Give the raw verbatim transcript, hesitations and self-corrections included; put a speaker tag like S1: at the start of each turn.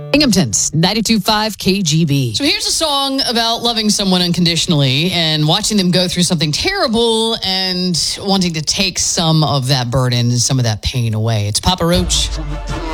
S1: Binghamton's ninety-two point five K G B.
S2: So here's a song about loving someone unconditionally and watching them go through something terrible and wanting to take some of that burden and some of that pain away. It's Papa Roach.